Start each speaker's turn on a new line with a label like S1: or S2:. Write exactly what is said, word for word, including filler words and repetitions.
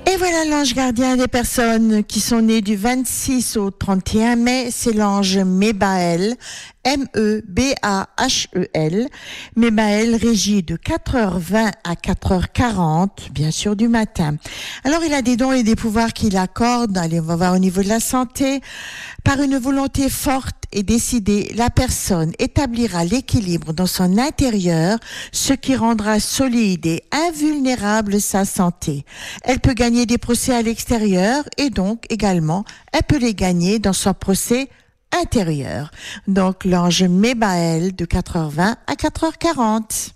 S1: Et voilà l'ange gardien des personnes qui sont nées du vingt-six au trente et un mai, c'est l'ange Mébaël, M E B A H E L. Mébaël régit de quatre heures vingt à quatre heures quarante, bien sûr du matin. Alors il a des dons et des pouvoirs qu'il accorde, allez on va voir au niveau de la santé. Par une volonté forte et décidée, la personne établira l'équilibre dans son intérieur, ce qui rendra solide et invulnérable sa santé. Elle peut gagner des procès à l'extérieur et donc également, elle peut les gagner dans son procès intérieur. Donc l'ange Mébaël de quatre heures vingt à quatre heures quarante.